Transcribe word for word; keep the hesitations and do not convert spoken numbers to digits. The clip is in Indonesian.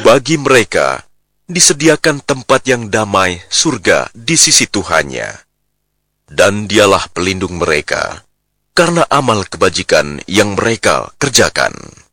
Bagi mereka disediakan tempat yang damai, surga di sisi Tuhannya. Dan dialah pelindung mereka karena amal kebajikan yang mereka kerjakan.